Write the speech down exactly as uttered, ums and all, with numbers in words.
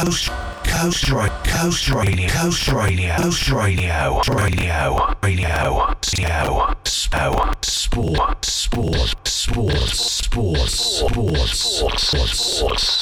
Coast, Coast, Ra- Coast Radio, Coast Radio, Coast Radio, Radio, Radio, Radio, Sport, Sport, Sport, Sports, Sports, Sports, Sports, Sports.